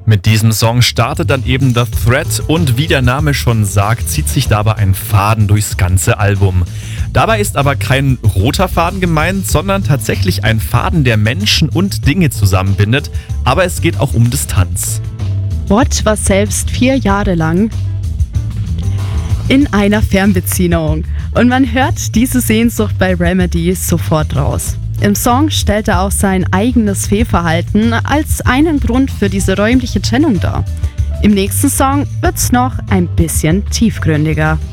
Mit diesem Song startet dann eben The Thread und wie der Name schon sagt, zieht sich dabei ein Faden durchs ganze Album. Dabei ist aber kein roter Faden gemeint, sondern tatsächlich ein Faden, der Menschen und Dinge zusammenbindet, aber es geht auch um Distanz. Watt war selbst 4 Jahre lang in einer Fernbeziehung und man hört diese Sehnsucht bei Remedy sofort raus. Im Song stellt er auch sein eigenes Fehlverhalten als einen Grund für diese räumliche Trennung dar. Im nächsten Song wird's noch ein bisschen tiefgründiger.